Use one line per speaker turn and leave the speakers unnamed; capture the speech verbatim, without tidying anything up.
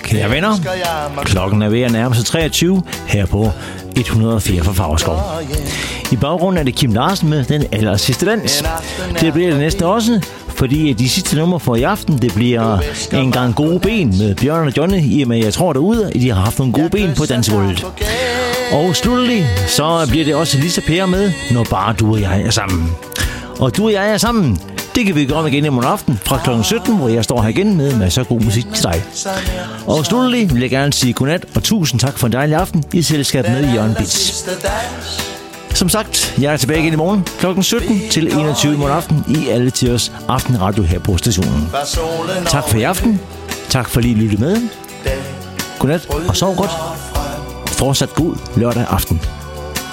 Kære venner, klokken er ved at nærme sig treogtyve her på et hundrede og fire for Favrskov. I baggrunden er det Kim Larsen med den aller sidste dans. Det bliver det næste også, fordi de sidste numre for i aften, det bliver en gang gode ben med Bjørn og Johnny, i og med jeg tror derude, at de har haft nogle gode ben på dansegulvet. Og slutteligt, så bliver det også Lisa Per med, når bare du og jeg er sammen. Og du og jeg er sammen, det kan vi gøre igen i morgen aften fra klokken sytten, hvor jeg står her igen med masser af god musik til dig. Og slutteligt vil jeg gerne sige godnat og tusind tak for en dejlig aften i selskab med Jørgen Bits. Som sagt, jeg er tilbage igen i morgen klokken sytten til enogtyve i morgen aften i alle tiders aftenradio her på stationen. Tak for i aften. Tak for lige at lytte med. Godnat og sov godt. Fortsat god lørdag aften.